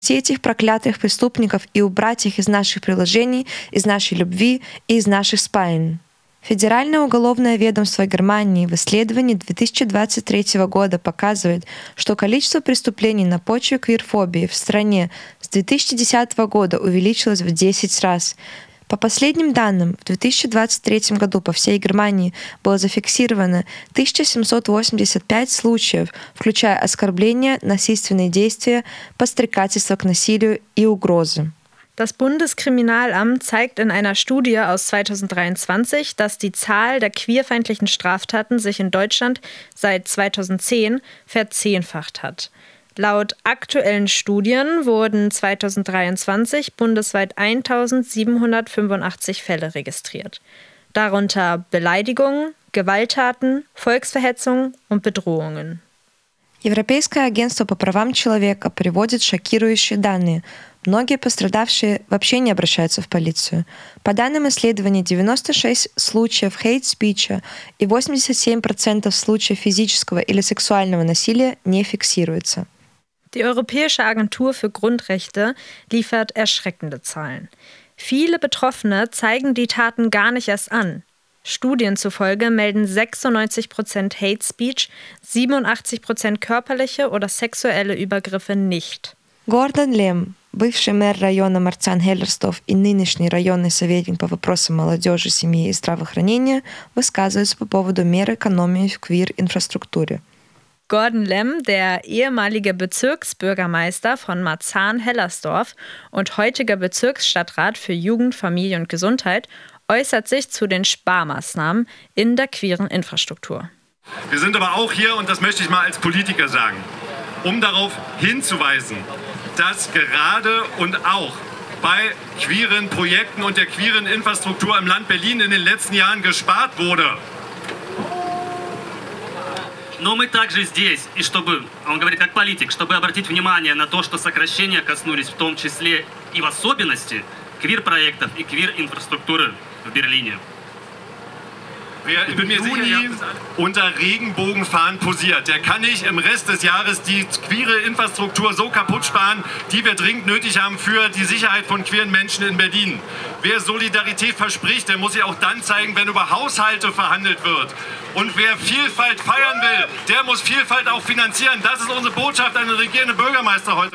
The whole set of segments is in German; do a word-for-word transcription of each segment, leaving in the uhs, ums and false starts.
этих проклятых преступников и убрать их из наших приложений, из нашей любви и из наших спален. Федеральное уголовное ведомство Германии в исследовании две тысячи двадцать третьего года показывает, что количество преступлений на почве квирфобии в стране с две тысячи десятого года увеличилось в десять раз. По последним данным, в две тысячи двадцать третьем году по всей Германии было зафиксировано тысяча семьсот восемьдесят пять случаев, включая оскорбления, насильственные действия, подстрекательство к насилию и угрозы. Das Bundeskriminalamt zeigt in einer Studie aus zweitausenddreiundzwanzig, dass die Zahl der queerfeindlichen Straftaten sich in Deutschland seit zweitausendzehn verzehnfacht hat. Laut aktuellen Studien wurden zweitausenddreiundzwanzig bundesweit eintausendsiebenhundertfünfundachtzig Fälle registriert. Darunter Beleidigungen, Gewalttaten, Volksverhetzung und Bedrohungen. Европейское агентство по правам человека приводит шокирующие данные. Многие пострадавшие вообще не обращаются в полицию. По данным исследований, девяносто шесть случаев хейт-спича и восемьдесят семь процентов случаев физического или сексуального насилия не фиксируются. Die Europäische Agentur für Grundrechte liefert erschreckende Zahlen. Viele Betroffene zeigen die Taten gar nicht erst an. Studien zufolge melden sechsundneunzig Prozent Hate Speech, siebenundachtzig Prozent körperliche oder sexuelle Übergriffe nicht. Гордон Лем, бывший мэр района Марцан-Хеллерсдорф и нынешний районный советник по вопросам молодежи, семьи и здравоохранения, высказывается по поводу мер экономии в queer-инфраструктуре. Gordon Lem, der ehemalige Bezirksbürgermeister von Marzahn-Hellersdorf und heutiger Bezirksstadtrat für Jugend, Familie und Gesundheit, äußert sich zu den Sparmaßnahmen in der queeren Infrastruktur. Wir sind aber auch hier, und das möchte ich mal als Politiker sagen, um darauf hinzuweisen, dass gerade und auch bei queeren Projekten und der queeren Infrastruktur im Land Berlin in den letzten Jahren gespart wurde. Но мы также здесь, и чтобы, он говорит как политик, чтобы обратить внимание на то, что сокращения коснулись в том числе и в особенности квир-проектов и квир-инфраструктуры в Berlin. Wer im Juni unter Regenbogenfahnen posiert, der kann nicht im Rest des Jahres die queere Infrastruktur so kaputt sparen, die wir dringend nötig haben für die Sicherheit von queeren Menschen in Berlin. Wer Solidarität verspricht, der muss sie auch dann zeigen, wenn über Haushalte verhandelt wird. Und wer Vielfalt feiern will, der muss Vielfalt auch finanzieren. Das ist unsere Botschaft an den regierenden Bürgermeister heute.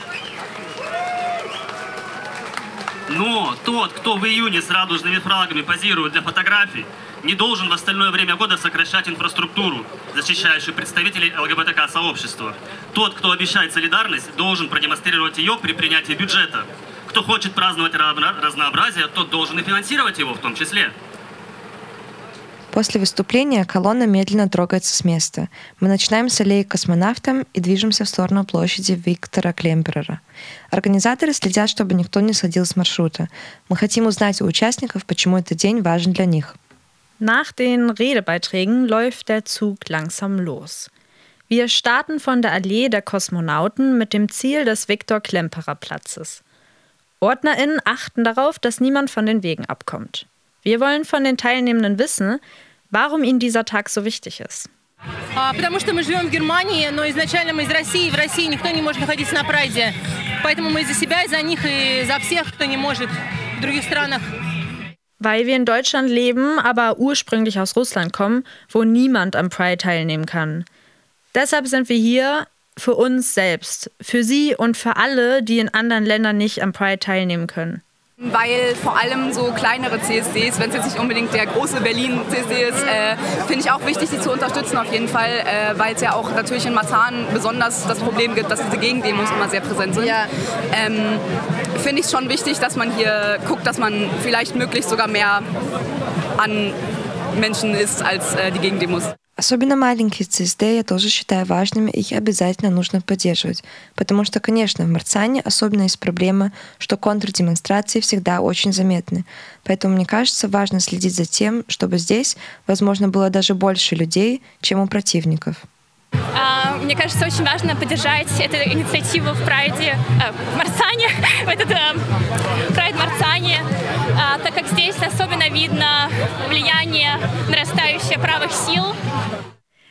Но тот, кто в июне с радужными флагами позирует для фотографий, не должен в остальное время года сокращать инфраструктуру, защищающую представителей ЛГБТК-сообщества. Тот, кто обещает солидарность, должен продемонстрировать ее при принятии бюджета. Кто хочет праздновать разнообразие, тот должен и финансировать его в том числе. После выступления колонна медленно трогается с места. Мы начинаем с аллеи Космонавтам и движемся в сторону площади Виктора Клемперера. Организаторы следят, чтобы никто не сходил с маршрута. Мы хотим узнать у участников, почему этот день важен для них. Nach den Redebeiträgen läuft der Zug langsam los. Wir starten von der Allee der Kosmonauten mit dem Ziel des Viktor-Klemperer-Platzes. OrdnerInnen achten darauf, dass niemand von den Wegen abkommt. Wir wollen von den Teilnehmenden wissen, warum ihnen dieser Tag so wichtig ist. Потому что мы живем в Германии, но изначально мы из России. В России никто не может находиться на прайде. Поэтому мы и за себя, и за них, и за всех, кто не может в других странах. Weil wir in Deutschland leben, aber ursprünglich aus Russland kommen, wo niemand am Pride teilnehmen kann. Deshalb sind wir hier für uns selbst, für Sie und für alle, die in anderen Ländern nicht am Pride teilnehmen können. Weil vor allem so kleinere C S Ds, wenn es jetzt nicht unbedingt der große Berlin-C S D ist, äh, finde ich auch wichtig, die zu unterstützen auf jeden Fall, äh, weil es ja auch natürlich in Marzahn besonders das Problem gibt, dass diese Gegendemos immer sehr präsent sind. Ja. Ähm, finde ich es schon wichtig, dass man hier guckt, dass man vielleicht möglichst sogar mehr an Menschen ist als äh, die Gegendemos. Особенно маленькие си эс ди я тоже считаю важными, и их обязательно нужно поддерживать. Потому что, конечно, в Марцане особенно есть проблема, что контрдемонстрации всегда очень заметны. Поэтому, мне кажется, важно следить за тем, чтобы здесь, возможно, было даже больше людей, чем у противников. Мне кажется, очень важно поддержать эту инициативу в Прайде, э, в Марцане, в этот э, Прайд Марцане, э, так как здесь особенно видно влияние нарастающее правых сил.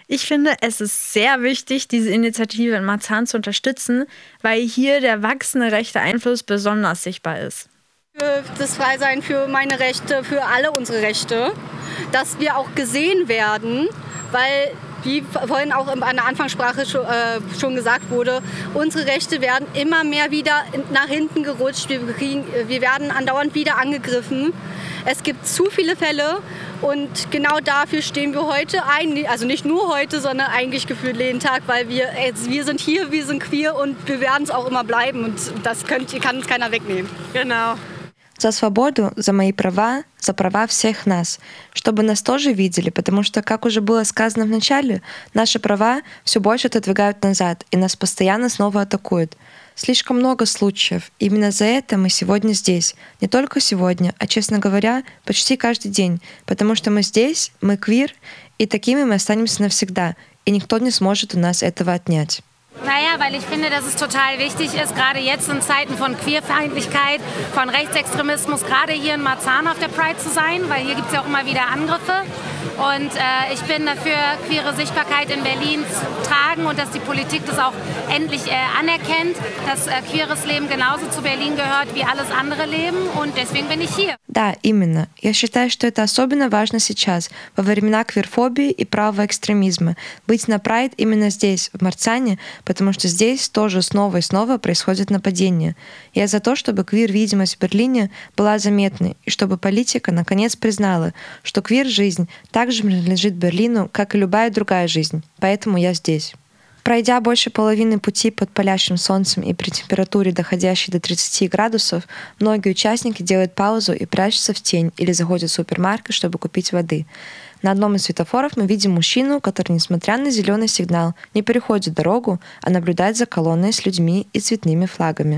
Ich finde, es ist sehr wichtig, diese Initiative in Marzahn zu unterstützen, weil hier der wachsende rechte Einfluss besonders sichtbar ist. Für das Freisein, für meine Rechte, für alle unsere Rechte, dass wir auch gesehen werden, weil, wie vorhin auch in der Anfangssprache schon, äh, schon gesagt wurde, unsere Rechte werden immer mehr wieder nach hinten gerutscht, wir, kriegen, wir werden andauernd wieder angegriffen. Es gibt zu viele Fälle und genau dafür stehen wir heute ein, also nicht nur heute, sondern eigentlich gefühlt jeden Tag, weil wir, wir sind hier, wir sind queer und wir werden es auch immer bleiben und das könnt, kann uns keiner wegnehmen. Genau. За свободу, за мои права, за права всех нас, чтобы нас тоже видели, потому что, как уже было сказано в начале, наши права все больше отодвигают назад, и нас постоянно снова атакуют. Слишком много случаев. Именно за это мы сегодня здесь. Не только сегодня, а, честно говоря, почти каждый день. Потому что мы здесь, мы квир, и такими мы останемся навсегда. И никто не сможет у нас этого отнять. Naja, weil ich finde, dass es total wichtig ist, gerade jetzt in Zeiten von Queerfeindlichkeit, von Rechtsextremismus, gerade hier in Marzahn auf der Pride zu sein, weil hier gibt es ja auch immer wieder Angriffe. Und äh, ich bin dafür, queere Sichtbarkeit in Berlin zu tragen und dass die Politik das auch endlich äh, anerkennt, dass äh, queeres Leben genauso zu Berlin gehört wie alles andere Leben. Und deswegen bin ich hier. Да, именно. Я считаю, что это особенно важно сейчас, во времена квирфобии и правого экстремизма, быть на Прайд именно здесь, в Марцане, потому что здесь тоже снова и снова происходят нападения. Я за то, чтобы квир-видимость в Берлине была заметной, и чтобы политика наконец признала, что квир-жизнь также принадлежит Берлину, как и любая другая жизнь. Поэтому я здесь. Пройдя больше половины пути под палящим солнцем и при температуре, доходящей до тридцати градусов, многие участники делают паузу и прячутся в тень или заходят в супермаркет, чтобы купить воды. На одном из светофоров мы видим мужчину, который, несмотря на зеленый сигнал, не переходит дорогу, а наблюдает за колонной с людьми и цветными флагами.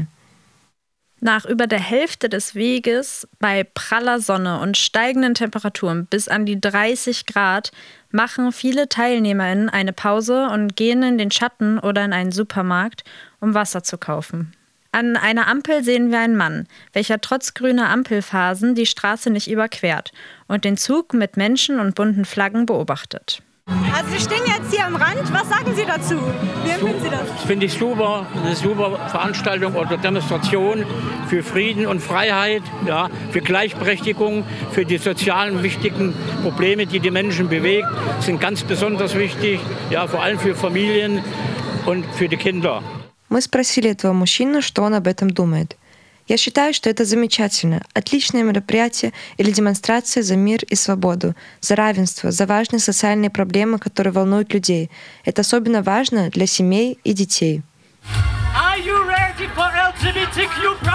Nach über der Hälfte des Weges bei praller Sonne und steigenden Temperaturen bis an die dreißig Grad machen viele TeilnehmerInnen eine Pause und gehen in den Schatten oder in einen Supermarkt, um Wasser zu kaufen. An einer Ampel sehen wir einen Mann, welcher trotz grüner Ampelphasen die Straße nicht überquert und den Zug mit Menschen und bunten Flaggen beobachtet. Also wir stehen jetzt hier am Rand. Was sagen Sie dazu? Wie empfinden Sie das? Das finde ich super. Eine super Veranstaltung oder Demonstration für Frieden und Freiheit, ja, für Gleichberechtigung, für die sozialen wichtigen Probleme, die die Menschen bewegen, sind ganz besonders wichtig, ja, vor allem für Familien und für die Kinder. Мы спросили этого мужчину, что он об этом думает. Я считаю, что это замечательно, отличное мероприятие или демонстрация за мир и свободу, за равенство, за важные социальные проблемы, которые волнуют людей. Это особенно важно для семей и детей. Are you ready for L G B T Q